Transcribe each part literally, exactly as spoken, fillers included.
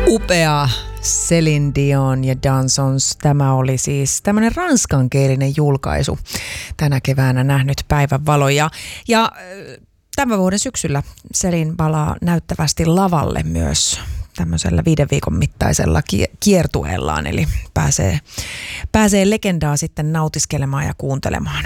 Upea Céline Dion ja Dansons. Tämä oli siis tämmöinen ranskankielinen julkaisu tänä keväänä nähnyt päivän valoja. Ja tämän vuoden syksyllä Céline palaa näyttävästi lavalle myös tämmöisellä viiden viikon mittaisella kiertueellaan. Eli pääsee, pääsee legendaa sitten nautiskelemaan ja kuuntelemaan.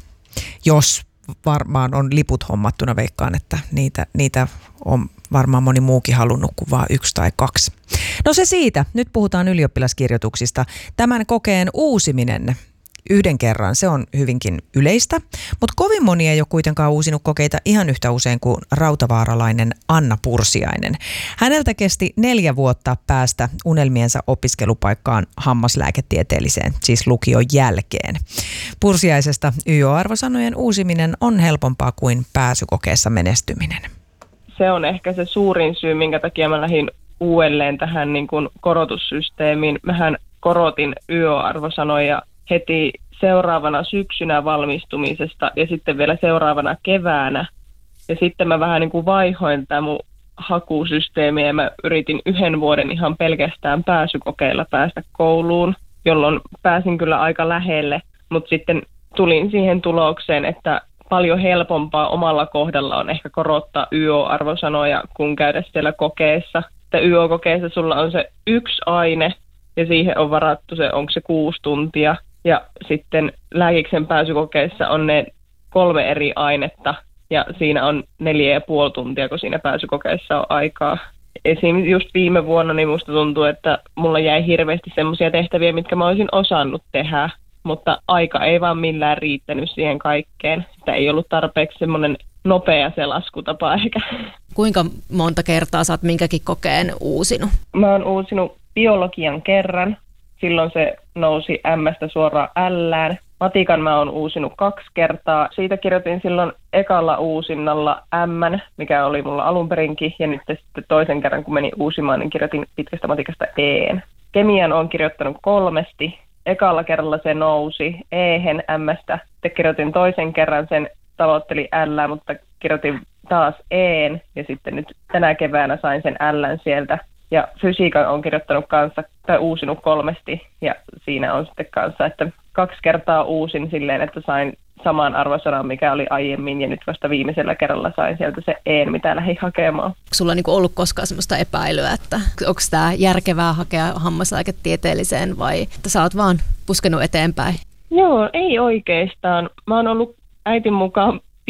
Jos varmaan on liput hommattuna, veikkaan, että niitä, niitä on varmaan moni muukin halunnut kuin vaan yksi tai kaksi. No se siitä. Nyt puhutaan ylioppilaskirjoituksista. Tämän kokeen uusiminen yhden kerran, se on hyvinkin yleistä, mutta kovin moni ei ole kuitenkaan uusinut kokeita ihan yhtä usein kuin rautavaaralainen Anna Pursiainen. Häneltä kesti neljä vuotta päästä unelmiensa opiskelupaikkaan hammaslääketieteelliseen, siis lukion jälkeen. Pursiaisesta Y O-arvosanojen uusiminen on helpompaa kuin pääsykokeessa menestyminen. Se on ehkä se suurin syy, minkä takia mä lähdin uudelleen tähän niin kuin korotussysteemiin. Mähän korotin Y O-arvosanoja heti seuraavana syksynä valmistumisesta ja sitten vielä seuraavana keväänä. Ja sitten mä vähän niin kuin vaihoin tämä mun hakusysteemiä ja mä yritin yhden vuoden ihan pelkästään pääsykokeilla päästä kouluun, jolloin pääsin kyllä aika lähelle, mutta sitten tulin siihen tulokseen, että paljon helpompaa omalla kohdalla on ehkä korottaa Y O-arvosanoja, kun käydä siellä kokeessa. Että Y O-kokeessa sulla on se yksi aine ja siihen on varattu se, onko se kuusi tuntia. Ja sitten lääkiksen pääsykokeessa on ne kolme eri ainetta ja siinä on neljä ja puoli tuntia, kun siinä pääsykokeessa on aikaa. Esimerkiksi just viime vuonna niin musta tuntuu, että mulla jäi hirveästi semmoisia tehtäviä, mitkä mä olisin osannut tehdä. Mutta aika ei vaan millään riittänyt siihen kaikkeen. Sitä ei ollut tarpeeksi semmoinen nopea se laskutapa ehkä. Kuinka monta kertaa sä oot minkäkin kokeen uusinut? Mä oon uusinut biologian kerran. Silloin se nousi M:stä suoraan L:ään. Matikan mä oon uusinut kaksi kertaa. Siitä kirjoitin silloin ekalla uusinnalla M:n, mikä oli mulla alun perinkin. Ja nyt sitten toisen kerran, kun menin uusimaan, niin kirjoitin pitkästä matikasta E:n. Kemian oon kirjoittanut kolmesti. Ekalla kerralla se nousi E-hen M:stä. Sitten kirjoitin toisen kerran sen, tavoitteli L, mutta kirjoitin taas E:n. Ja sitten nyt tänä keväänä sain sen L:n sieltä. Ja fysiikan on kirjoittanut kanssa, tai uusinut kolmesti. Ja siinä on sitten kanssa, että kaksi kertaa uusin silleen, että sain saman arvosanan, mikä oli aiemmin. Ja nyt vasta viimeisellä kerralla sain sieltä se E:n, mitä lähdin hakemaan. Onko sulla on niinku ollut koskaan sellaista epäilyä, että onko tämä järkevää hakea hammaslääketieteelliseen vai että sä oot vaan puskenut eteenpäin? Joo, ei oikeastaan. Mä oon ollut äitin mukaan